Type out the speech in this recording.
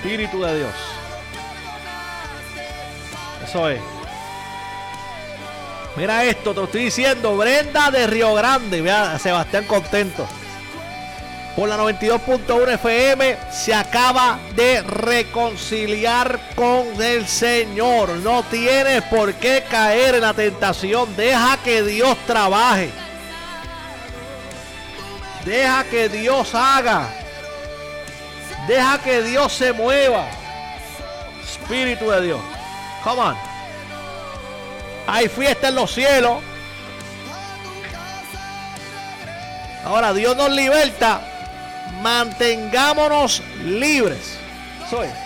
Espíritu de Dios. Eso es. Mira esto, te lo estoy diciendo. Brenda de Río Grande. Vea a Sebastián contento. Por la 92.1 FM se acaba de reconciliar con el Señor. No tienes por qué caer en la tentación. Deja que Dios trabaje. Deja que Dios haga. Deja que Dios se mueva. Espíritu de Dios. Come on. Hay fiesta en los cielos. Ahora Dios nos liberta. Mantengámonos libres. Soy.